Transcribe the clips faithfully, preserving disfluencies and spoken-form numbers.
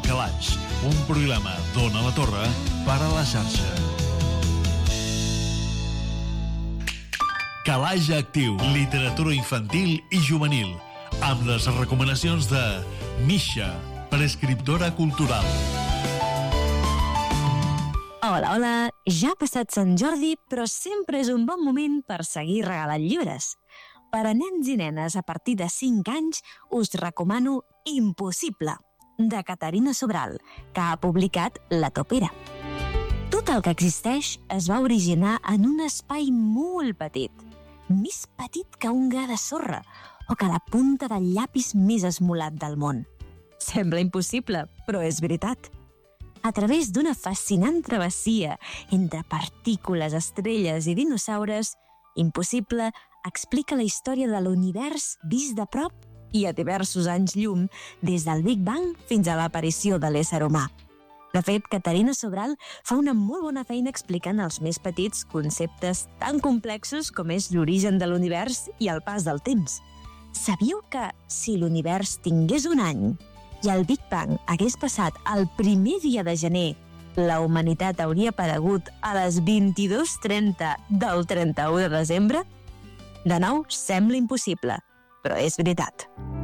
Calaix, un programa d'Ona la Torre per a la xarxa. Calaix Actiu, literatura infantil i juvenil, amb les recomanacions de Misha, prescriptora cultural. Hola, hola, ja ha passat Sant Jordi, però sempre és un bon moment per seguir regalant llibres. Per a nens i nenes a partir de cinc anys us recomano Impossible, de Caterina Sobral, que ha publicat La Topera. Tot el que existeix es va originar en un espai molt petit, més petit que un gra de sorra o que la punta del llapis més esmolat del món. Sembla impossible, però és veritat. A través d'una fascinant travessia entre partícules, estrelles i dinosaures, Impossible explica la història de l'univers vist de prop i a diversos anys llum, des del Big Bang fins a l'aparició de l'ésser humà. De fet, Caterina Sobral fa una molt bona feina explicant als més petits conceptes tan complexos com és l'origen de l'univers i el pas del temps. Sabíeu que si l'univers tingués un any i el Big Bang hagués passat el primer dia de gener, la humanitat hauria aparegut a les vint-i-dues trenta del trenta-u de desembre? De nou, sembla impossible, però és veritat.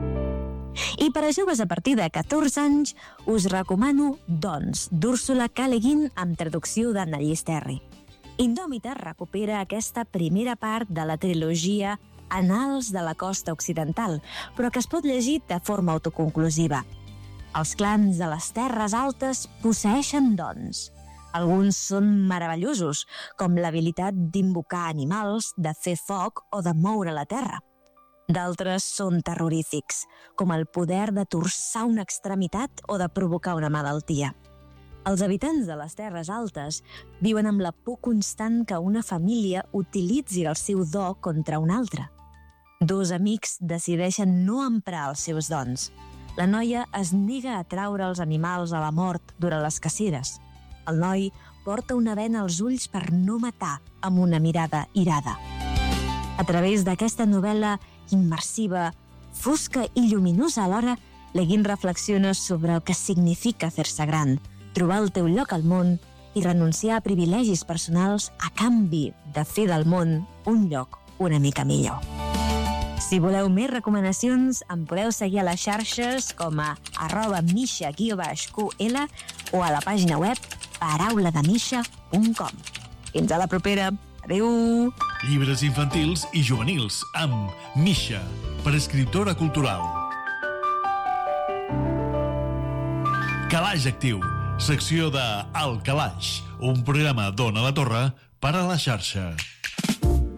I per a joves a partir de catorze anys, us recomano Doncs, d'Úrsula K. Le Guin, amb traducció d'Annalise Terry. Indòmita recupera aquesta primera part de la trilogia Annals de la costa occidental, però que es pot llegir de forma autoconclusiva. Els clans de les terres altes posseeixen dons. Alguns són meravellosos, com l'habilitat d'invocar animals, de fer foc o de moure la terra. D'altres són terrorífics, com el poder de torçar una extremitat o de provocar una malaltia. Els habitants de les terres altes viuen amb la por constant que una família utilitzi el seu do contra una altra. Dos amics decideixen no emprar els seus dons. La noia es nega a traure els animals a la mort durant les caceres. El noi porta una bena als ulls per no matar amb una mirada irada. A través d'aquesta novel·la immersiva, fosca i lluminosa alhora, Le Guin reflexiona sobre el que significa fer-se gran, trobar el teu lloc al món i renunciar a privilegis personals a canvi de fer del món un lloc una mica millor. Si voleu més recomanacions, em podeu seguir a les xarxes com a arroba misha guió baix ql o a la pàgina web paraula de misha punt com. Fins a la propera. Adéu! Llibres infantils i juvenils amb Misha, prescriptora cultural. Calaix Actiu, secció de El Calaix, un programa d'Ona la Torre per a la xarxa.